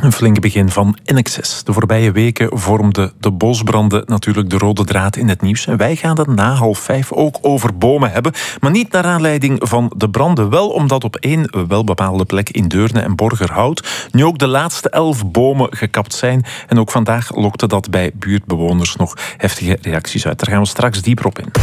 Een flink begin van InXS. De voorbije weken vormden de bosbranden natuurlijk de rode draad in het nieuws. En wij gaan het na 4:30 ook over bomen hebben. Maar niet naar aanleiding van de branden. Wel omdat op één welbepaalde plek in Deurne en Borgerhout nu ook de laatste 11 bomen gekapt zijn. En ook vandaag lokte dat bij buurtbewoners nog heftige reacties uit. Daar gaan we straks dieper op in.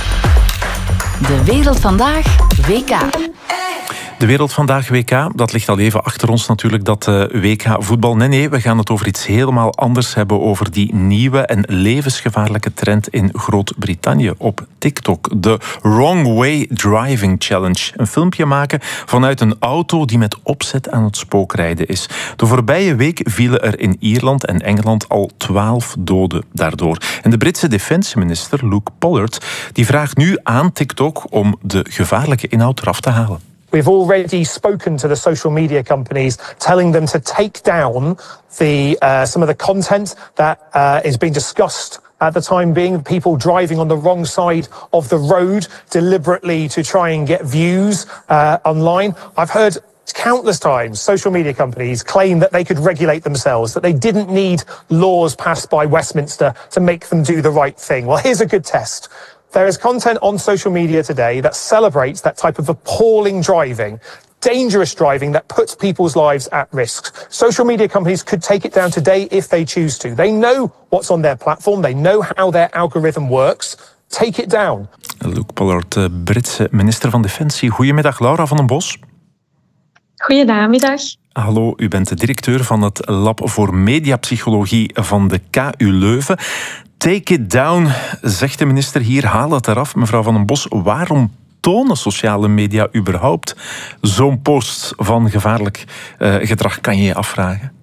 De Wereld Vandaag WK. De Wereld Vandaag WK, dat ligt al even achter ons natuurlijk, dat WK voetbal. Nee, we gaan het over iets helemaal anders hebben, over die nieuwe en levensgevaarlijke trend in Groot-Brittannië op TikTok. De Wrong Way Driving Challenge. Een filmpje maken vanuit een auto die met opzet aan het spookrijden is. De voorbije week vielen er in Ierland en Engeland al 12 doden daardoor. En de Britse defensieminister Luke Pollard die vraagt nu aan TikTok om de gevaarlijke inhoud eraf te halen. We've already spoken to the social media companies, telling them to take down some of the content that is being discussed at the time being, people driving on the wrong side of the road deliberately to try and get views online. I've heard countless times social media companies claim that they could regulate themselves, that they didn't need laws passed by Westminster to make them do the right thing. Well, here's a good test. There is content on social media today that celebrates that type of appalling driving, dangerous driving that puts people's lives at risk. Social media companies could take it down today if they choose to. They know what's on their platform. They know how their algorithm works. Take it down. Luke Pollard, Britse minister van Defensie. Goedemiddag, Laura van den Bos. Goedemiddag. Hallo, u bent de directeur van het Lab voor Mediapsychologie van de KU Leuven. Take it down, zegt de minister hier. Haal het eraf. Mevrouw van den Bos, waarom tonen sociale media überhaupt zo'n post van gevaarlijk gedrag, kan je je afvragen?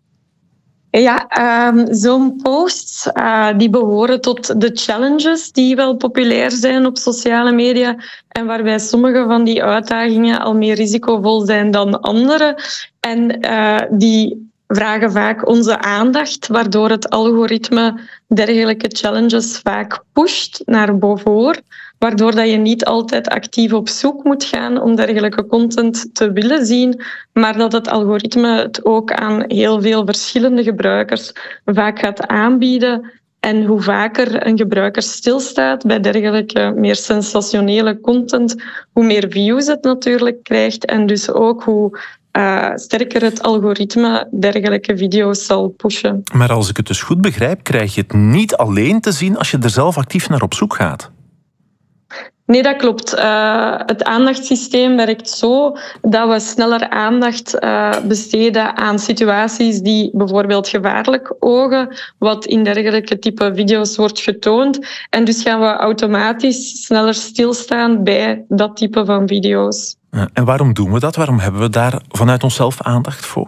Ja, zo'n posts die behoren tot de challenges die wel populair zijn op sociale media en waarbij sommige van die uitdagingen al meer risicovol zijn dan andere. En die vragen vaak onze aandacht, waardoor het algoritme dergelijke challenges vaak pusht naar boven, waardoor dat je niet altijd actief op zoek moet gaan om dergelijke content te willen zien, maar dat het algoritme het ook aan heel veel verschillende gebruikers vaak gaat aanbieden. En hoe vaker een gebruiker stilstaat bij dergelijke meer sensationele content, hoe meer views het natuurlijk krijgt en dus ook hoe sterker het algoritme dergelijke video's zal pushen. Maar als ik het dus goed begrijp, krijg je het niet alleen te zien als je er zelf actief naar op zoek gaat. Nee, dat klopt. Het aandachtssysteem werkt zo dat we sneller aandacht besteden aan situaties die bijvoorbeeld gevaarlijk ogen, wat in dergelijke type video's wordt getoond. En dus gaan we automatisch sneller stilstaan bij dat type van video's. En waarom doen we dat? Waarom hebben we daar vanuit onszelf aandacht voor?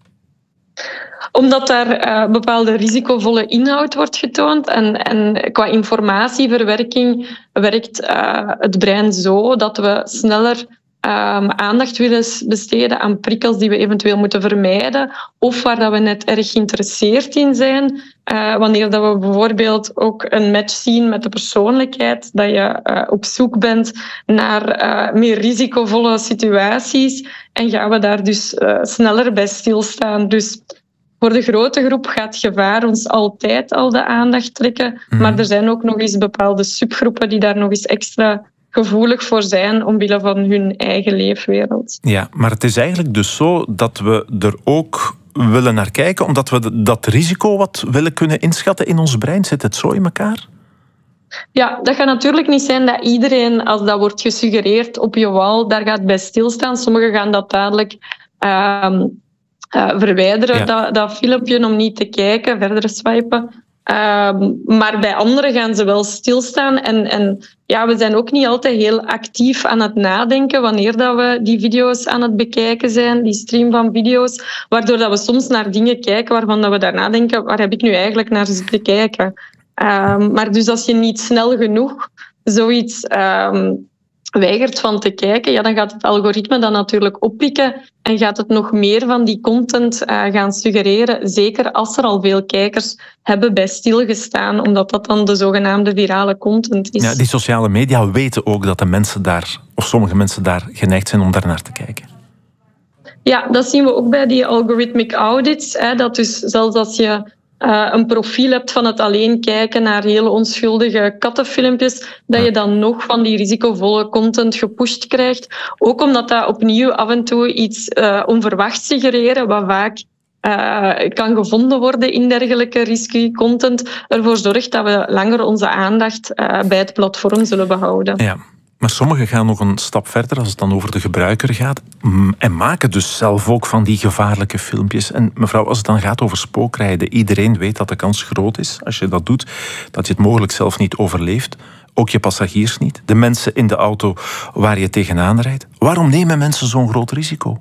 Omdat daar bepaalde risicovolle inhoud wordt getoond. En qua informatieverwerking werkt het brein zo dat we sneller aandacht willen besteden aan prikkels die we eventueel moeten vermijden of waar dat we net erg geïnteresseerd in zijn. Wanneer dat we bijvoorbeeld ook een match zien met de persoonlijkheid, dat je op zoek bent naar meer risicovolle situaties en gaan we daar dus sneller bij stilstaan. Dus voor de grote groep gaat gevaar ons altijd al de aandacht trekken, maar er zijn ook nog eens bepaalde subgroepen die daar nog eens extra gevoelig voor zijn omwille van hun eigen leefwereld. Ja, maar het is eigenlijk dus zo dat we er ook willen naar kijken, omdat we dat risico wat willen kunnen inschatten in ons brein. Zit het zo in elkaar? Ja, dat gaat natuurlijk niet zijn dat iedereen, als dat wordt gesuggereerd op je wal, daar gaat bij stilstaan. Sommigen gaan dat dadelijk verwijderen, dat filmpje, om niet te kijken, verder swipen. Maar bij anderen gaan ze wel stilstaan. En ja, we zijn ook niet altijd heel actief aan het nadenken wanneer dat we die video's aan het bekijken zijn, die stream van video's, waardoor dat we soms naar dingen kijken waarvan dat we daarna denken, waar heb ik nu eigenlijk naar zitten kijken? Maar dus als je niet snel genoeg zoiets weigert van te kijken, ja, dan gaat het algoritme dat natuurlijk oppikken en gaat het nog meer van die content gaan suggereren. Zeker als er al veel kijkers hebben bij stilgestaan, omdat dat dan de zogenaamde virale content is. Ja, die sociale media weten ook dat de mensen daar, of sommige mensen daar, geneigd zijn om daar naar te kijken. Ja, dat zien we ook bij die algorithmic audits. Dat dus zelfs als je een profiel hebt van het alleen kijken naar hele onschuldige kattenfilmpjes, dat je dan nog van die risicovolle content gepusht krijgt. Ook omdat dat opnieuw af en toe iets onverwachts suggereren, wat vaak kan gevonden worden in dergelijke risky content, ervoor zorgt dat we langer onze aandacht bij het platform zullen behouden. Ja. Maar sommigen gaan nog een stap verder als het dan over de gebruiker gaat en maken dus zelf ook van die gevaarlijke filmpjes. En mevrouw, als het dan gaat over spookrijden, iedereen weet dat de kans groot is, als je dat doet, dat je het mogelijk zelf niet overleeft. Ook je passagiers niet, de mensen in de auto waar je tegenaan rijdt. Waarom nemen mensen zo'n groot risico?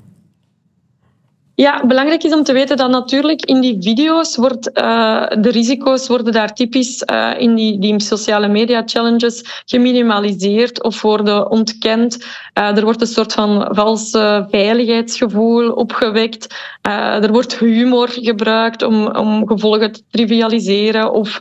Ja, belangrijk is om te weten dat natuurlijk in die video's de risico's worden daar typisch in die sociale media challenges geminimaliseerd of worden ontkend. Er wordt een soort van valse veiligheidsgevoel opgewekt. Er wordt humor gebruikt om gevolgen te trivialiseren of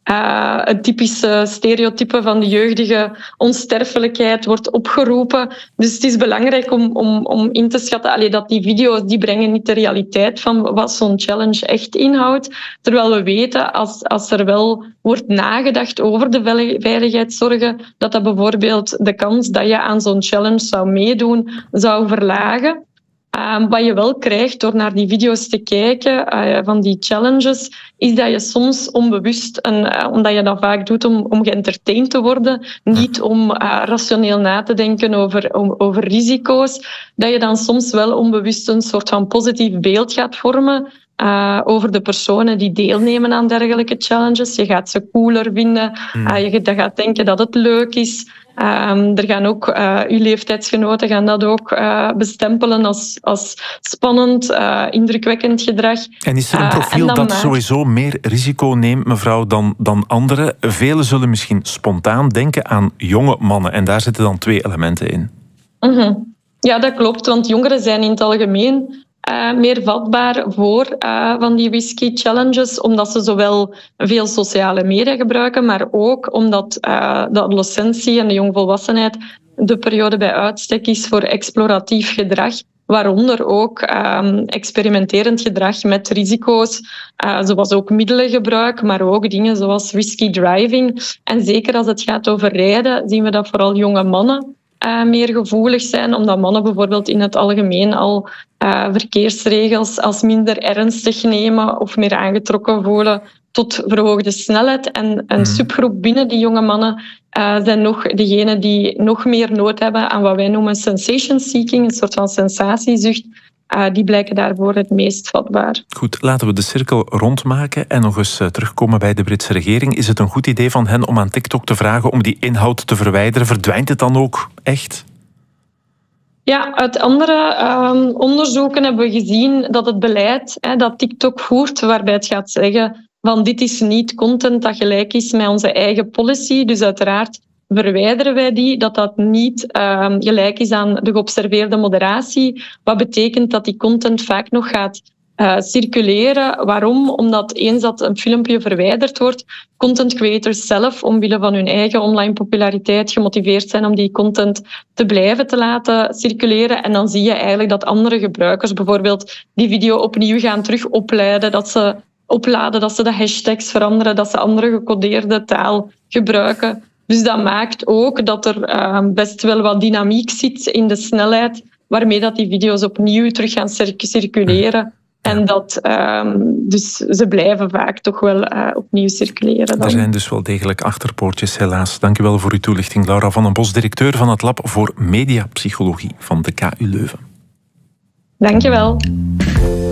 het typische stereotype van de jeugdige onsterfelijkheid wordt opgeroepen. Dus het is belangrijk om in te schatten dat die video's die brengen niet de realiteit van wat zo'n challenge echt inhoudt. Terwijl we weten, als er wel wordt nagedacht over de veiligheidszorgen, dat bijvoorbeeld de kans dat je aan zo'n challenge zou meedoen, zou verlagen. Wat je wel krijgt door naar die video's te kijken van die challenges, is dat je soms onbewust, omdat je dat vaak doet om geëntertained te worden, niet om rationeel na te denken over risico's, dat je dan soms wel onbewust een soort van positief beeld gaat vormen over de personen die deelnemen aan dergelijke challenges. Je gaat ze cooler vinden, je gaat denken dat het leuk is. Er gaan ook uw leeftijdsgenoten gaan dat ook bestempelen als spannend, indrukwekkend gedrag. En is er een profiel dat sowieso meer risico neemt, mevrouw, dan anderen? Velen zullen misschien spontaan denken aan jonge mannen. En daar zitten dan 2 elementen in. Mm-hmm. Ja, dat klopt. Want jongeren zijn in het algemeen meer vatbaar voor van die risky challenges, omdat ze zowel veel sociale media gebruiken, maar ook omdat de adolescentie en de jongvolwassenheid de periode bij uitstek is voor exploratief gedrag, waaronder ook experimenterend gedrag met risico's, zoals ook middelengebruik, maar ook dingen zoals risky driving. En zeker als het gaat over rijden, zien we dat vooral jonge mannen meer gevoelig zijn, omdat mannen bijvoorbeeld in het algemeen al verkeersregels als minder ernstig nemen of meer aangetrokken voelen tot verhoogde snelheid. En een subgroep binnen die jonge mannen zijn nog degenen die nog meer nood hebben aan wat wij noemen sensation seeking, een soort van sensatiezucht. Die blijken daarvoor het meest vatbaar. Goed, laten we de cirkel rondmaken en nog eens terugkomen bij de Britse regering. Is het een goed idee van hen om aan TikTok te vragen om die inhoud te verwijderen? Verdwijnt het dan ook echt? Ja, uit andere onderzoeken hebben we gezien dat het beleid dat TikTok voert, waarbij het gaat zeggen van dit is niet content dat gelijk is met onze eigen policy, dus uiteraard verwijderen wij die, dat niet gelijk is aan de geobserveerde moderatie. Wat betekent dat die content vaak nog gaat circuleren. Waarom? Omdat eens dat een filmpje verwijderd wordt, content creators zelf, omwille van hun eigen online populariteit, gemotiveerd zijn om die content te blijven te laten circuleren. En dan zie je eigenlijk dat andere gebruikers bijvoorbeeld die video opnieuw gaan terug opladen, dat ze de hashtags veranderen, dat ze andere gecodeerde taal gebruiken. Dus dat maakt ook dat er best wel wat dynamiek zit in de snelheid waarmee dat die video's opnieuw terug gaan circuleren. En dat, dus ze blijven vaak toch wel opnieuw circuleren. Er zijn dus wel degelijk achterpoortjes, helaas. Dank u wel voor uw toelichting, Laura van den Bos, directeur van het Lab voor Mediapsychologie van de KU Leuven. Dank je wel.